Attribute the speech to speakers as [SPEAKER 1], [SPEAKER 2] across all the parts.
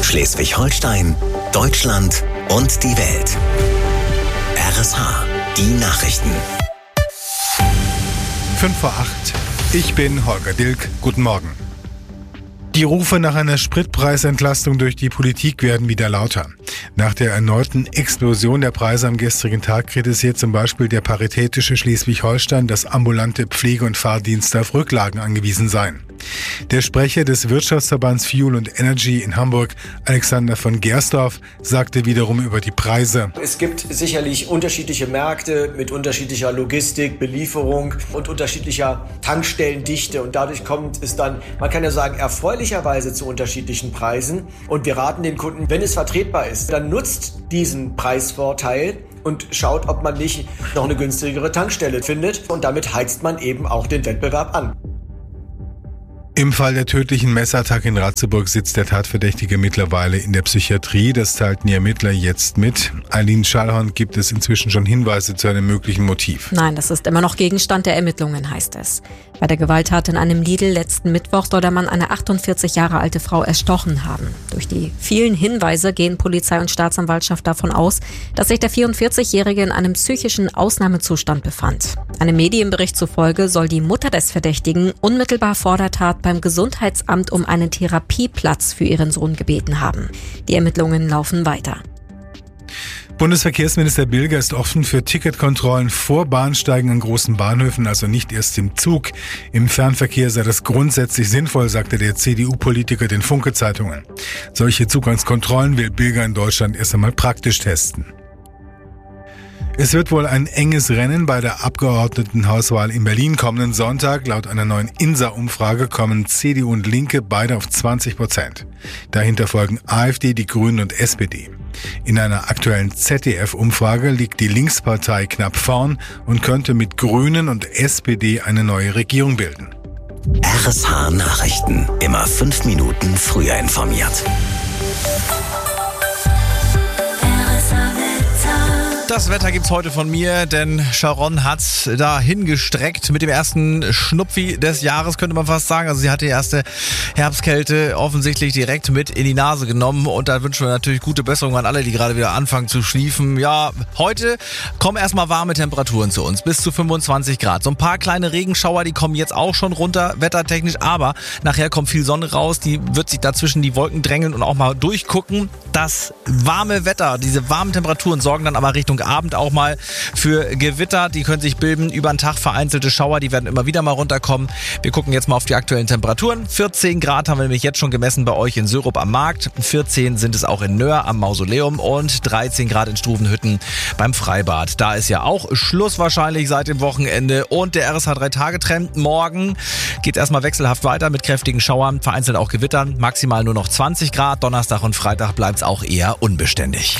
[SPEAKER 1] Schleswig-Holstein, Deutschland und die Welt. RSH, die Nachrichten.
[SPEAKER 2] 5:08. Ich bin Holger Dilk. Guten Morgen. Die Rufe nach einer Spritpreisentlastung durch die Politik werden wieder lauter. Nach der erneuten Explosion der Preise am gestrigen Tag kritisiert zum Beispiel der Paritätische Schleswig-Holstein, dass ambulante Pflege- und Fahrdienste auf Rücklagen angewiesen seien. Der Sprecher des Wirtschaftsverbands Fuel and Energy in Hamburg, Alexander von Gersdorf, sagte wiederum über die Preise:
[SPEAKER 3] Es gibt sicherlich unterschiedliche Märkte mit unterschiedlicher Logistik, Belieferung und unterschiedlicher Tankstellendichte. Und dadurch kommt es dann, man kann ja sagen, erfreulicherweise zu unterschiedlichen Preisen. Und wir raten den Kunden, wenn es vertretbar ist, dann nutzt diesen Preisvorteil und schaut, ob man nicht noch eine günstigere Tankstelle findet. Und damit heizt man eben auch den Wettbewerb an.
[SPEAKER 2] Im Fall der tödlichen Messerattacke in Ratzeburg sitzt der Tatverdächtige mittlerweile in der Psychiatrie. Das teilten die Ermittler jetzt mit. Eileen Schallhorn, gibt es inzwischen schon Hinweise zu einem möglichen Motiv?
[SPEAKER 4] Nein, das ist immer noch Gegenstand der Ermittlungen, heißt es. Bei der Gewalttat in einem Lidl letzten Mittwoch soll der Mann eine 48 Jahre alte Frau erstochen haben. Durch die vielen Hinweise gehen Polizei und Staatsanwaltschaft davon aus, dass sich der 44-Jährige in einem psychischen Ausnahmezustand befand. Einem Medienbericht zufolge soll die Mutter des Verdächtigen unmittelbar vor der Tat beim Gesundheitsamt um einen Therapieplatz für ihren Sohn gebeten haben. Die Ermittlungen laufen weiter.
[SPEAKER 2] Bundesverkehrsminister Bilger ist offen für Ticketkontrollen vor Bahnsteigen an großen Bahnhöfen, also nicht erst im Zug. Im Fernverkehr sei das grundsätzlich sinnvoll, sagte der CDU-Politiker den Funke-Zeitungen. Solche Zugangskontrollen will Bilger in Deutschland erst einmal praktisch testen. Es wird wohl ein enges Rennen bei der Abgeordnetenhauswahl in Berlin kommenden Sonntag. Laut einer neuen INSA-Umfrage kommen CDU und Linke beide auf 20%. Dahinter folgen AfD, die Grünen und SPD. In einer aktuellen ZDF-Umfrage liegt die Linkspartei knapp vorn und könnte mit Grünen und SPD eine neue Regierung bilden.
[SPEAKER 1] RSH Nachrichten. Immer 5 Minuten früher informiert.
[SPEAKER 5] Das Wetter gibt's heute von mir, denn Sharon hat's da hingestreckt mit dem ersten Schnupfi des Jahres, könnte man fast sagen. Also sie hat die erste Herbstkälte offensichtlich direkt mit in die Nase genommen und da wünschen wir natürlich gute Besserung an alle, die gerade wieder anfangen zu schniefen. Ja, heute kommen erstmal warme Temperaturen zu uns, bis zu 25 Grad. So ein paar kleine Regenschauer, die kommen jetzt auch schon runter, wettertechnisch, aber nachher kommt viel Sonne raus, die wird sich dazwischen die Wolken drängeln und auch mal durchgucken. Das warme Wetter, diese warmen Temperaturen sorgen dann aber Richtung Abend auch mal für Gewitter. Die können sich bilden über den Tag, vereinzelte Schauer, die werden immer wieder mal runterkommen. Wir gucken jetzt mal auf die aktuellen Temperaturen. 14 Grad haben wir nämlich jetzt schon gemessen bei euch in Syrup am Markt. 14 sind es auch in Nöhr am Mausoleum und 13 Grad in Struvenhütten beim Freibad. Da ist ja auch Schluss wahrscheinlich seit dem Wochenende und der RSH 3-Tage-Trend. Morgen geht es erstmal wechselhaft weiter mit kräftigen Schauern, vereinzelt auch Gewittern. Maximal nur noch 20 Grad. Donnerstag und Freitag bleibt es auch eher unbeständig.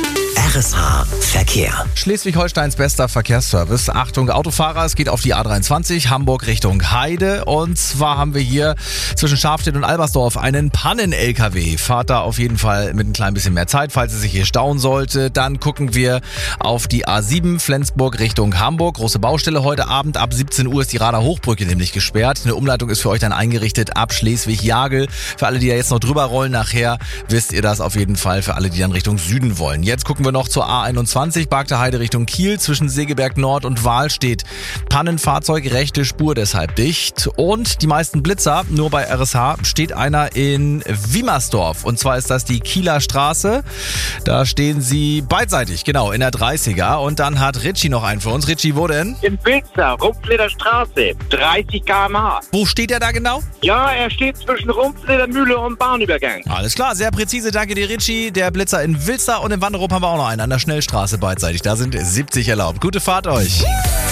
[SPEAKER 1] RSH Verkehr.
[SPEAKER 5] Schleswig-Holsteins bester Verkehrsservice. Achtung, Autofahrer, es geht auf die A23, Hamburg Richtung Heide. Und zwar haben wir hier zwischen Schafstedt und Albersdorf einen Pannen-LKW. Fahrt da auf jeden Fall mit ein klein bisschen mehr Zeit, falls es sich hier stauen sollte. Dann gucken wir auf die A7, Flensburg Richtung Hamburg. Große Baustelle heute Abend. Ab 17 Uhr ist die Rader Hochbrücke nämlich gesperrt. Eine Umleitung ist für euch dann eingerichtet ab Schleswig-Jagel. Für alle, die da jetzt noch drüber rollen, nachher wisst ihr das auf jeden Fall. Für alle, die dann Richtung Süden wollen. Jetzt gucken wir noch zur A21, Bargter Heide Richtung Kiel. Zwischen Segeberg Nord und Wahl steht Pannenfahrzeug, rechte Spur deshalb dicht. Und die meisten Blitzer, nur bei RSH, steht einer in Wiemersdorf. Und zwar ist das die Kieler Straße. Da stehen sie beidseitig, genau, in der 30er. Und dann hat Ritchie noch einen für uns. Ritchie, wo denn?
[SPEAKER 6] In Wilster, Rumpfleder Straße, 30 km/h.
[SPEAKER 5] Wo steht er da genau?
[SPEAKER 6] Ja, er steht zwischen Rumpfleder Mühle und Bahnübergang.
[SPEAKER 5] Alles klar, sehr präzise, danke dir Ritchie. Der Blitzer in Wilster und in Wanderup haben wir auch noch einen an der Schnellstraße beidseitig. Da sind 70 erlaubt. Gute Fahrt euch.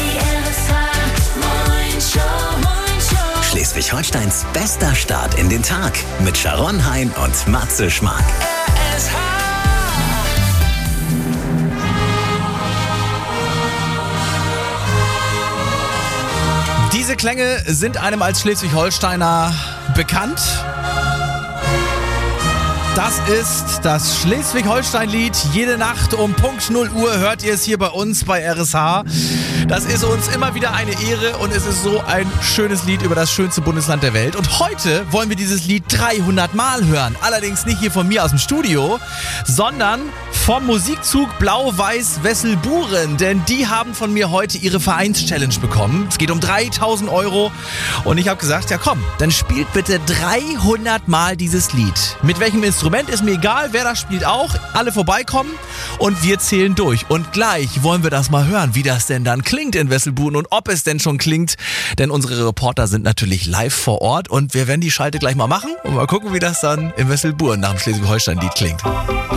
[SPEAKER 1] Schleswig-Holsteins bester Start in den Tag mit Sharon Hein und Matze Schmark.
[SPEAKER 5] Diese Klänge sind einem als Schleswig-Holsteiner bekannt. Das ist das Schleswig-Holstein-Lied. Jede Nacht um Punkt 0 Uhr hört ihr es hier bei uns bei RSH. Das ist uns immer wieder eine Ehre und es ist so ein schönes Lied über das schönste Bundesland der Welt. Und heute wollen wir dieses Lied 300 Mal hören. Allerdings nicht hier von mir aus dem Studio, sondern vom Musikzug Blau-Weiß Wesselburen. Denn die haben von mir heute ihre Vereins-Challenge bekommen. Es geht um 3.000 € und ich habe gesagt, ja komm, dann spielt bitte 300 Mal dieses Lied. Mit welchem Instrument ist mir egal, wer das spielt auch. Alle vorbeikommen und wir zählen durch. Und gleich wollen wir das mal hören, wie das denn dann klingt in Wesselburen und ob es denn schon klingt. Denn unsere Reporter sind natürlich live vor Ort und wir werden die Schalte gleich mal machen und mal gucken, wie das dann in Wesselburen nach dem Schleswig-Holstein-Lied klingt.